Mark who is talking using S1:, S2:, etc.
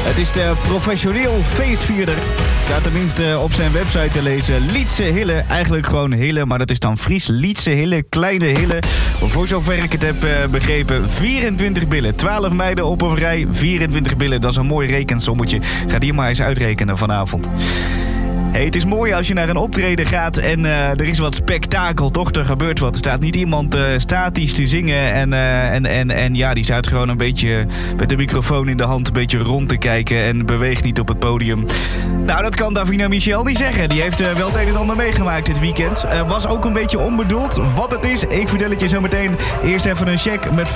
S1: Het is de professioneel feestvierder. Staat tenminste op zijn website te lezen. Lietse Hille, eigenlijk gewoon Hille, maar dat is dan Fries. Lietse Hille, kleine Hille. Voor zover ik het heb begrepen, 24 billen. 12 meiden op een rij, 24 billen. Dat is een mooi rekensommetje. Ga die maar eens uitrekenen vanavond. Hey, het is mooi als je naar een optreden gaat en er is wat spektakel, toch? Er gebeurt wat. Er staat niet iemand statisch te zingen en ja, die staat gewoon een beetje met de microfoon in de hand een beetje rond te kijken en beweegt niet op het podium. Nou, dat kan Davina Michel niet zeggen. Die heeft wel het een en ander meegemaakt dit weekend. Was ook een beetje onbedoeld. Wat het is, ik vertel het je zo meteen. Eerst even een check met